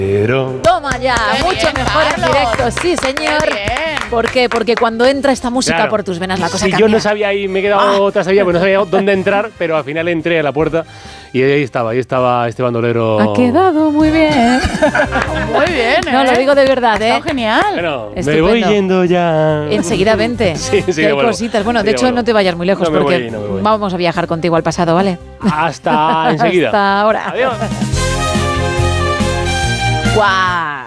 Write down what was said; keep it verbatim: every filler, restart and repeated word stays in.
Toma ya, Qué mucho bien, mejor en Carlos. directo, sí señor. Qué bien. ¿Por qué? Porque cuando entra esta música Claro. por tus venas la cosa Sí, cambia. yo no sabía ahí, me he quedado otra sabía, pues no sabía dónde entrar, pero al final entré a la puerta y ahí estaba, ahí estaba este bandolero. Ha quedado muy bien. Muy bien, ¿eh? No, lo digo de verdad, ¿eh? Está genial. Bueno, me Estupendo. voy yendo ya. Enseguida vente. Sí, sí, Que hay bueno. cositas. Bueno, de Sí, hecho, bueno. no te vayas muy lejos No me porque voy, no me voy. vamos a viajar contigo al pasado, ¿vale? Hasta enseguida. Hasta ahora. Adiós. ¡Guau!